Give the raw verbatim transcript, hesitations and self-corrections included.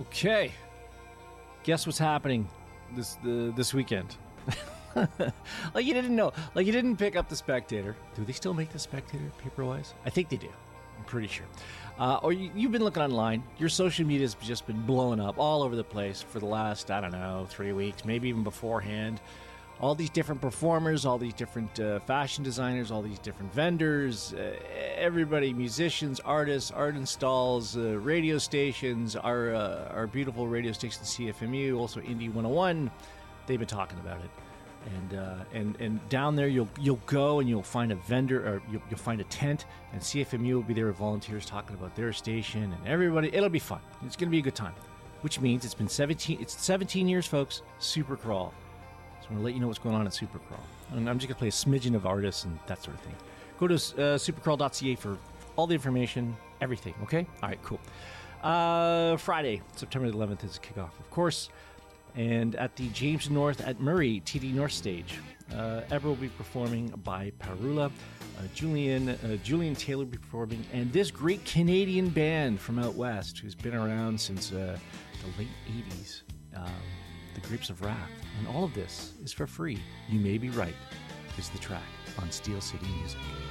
Okay, guess what's happening this the, this weekend? Like you didn't know. Like you didn't pick up the Spectator. Do they still make the Spectator paper-wise? I think they do. I'm pretty sure. Uh, or you, you've been looking online. Your social media has just been blowing up all over the place for the last, I don't know, three weeks, maybe even beforehand. All these different performers, all these different uh, fashion designers, all these different vendors, uh, everybody, musicians, artists, art installs, uh, radio stations, our uh, our beautiful radio station C F M U, also Indie one oh one. They've been talking about it, and uh, and and down there you'll you'll go and you'll find a vendor or you'll, you'll find a tent, and C F M U will be there with volunteers talking about their station, and everybody. It'll be fun. It's going to be a good time, which means it's been seventeen. It's seventeen years, folks. Super Crawl. So I'm going to let you know what's going on at Supercrawl. And I'm just going to play a smidgen of artists and that sort of thing. Go to uh, supercrawl dot c a for all the information, everything, okay? All right, cool. Uh, Friday, September the eleventh is the kickoff, of course. And at the James North at Murray T D North stage, uh, Eber will be performing by Parula. Uh, Julian uh, Julian Taylor will be performing. And this great Canadian band from out west who's been around since uh, the late eighties. Um, The Grapes of Wrath. And all of this is for free. You May Be Right is the track on Steel City Music.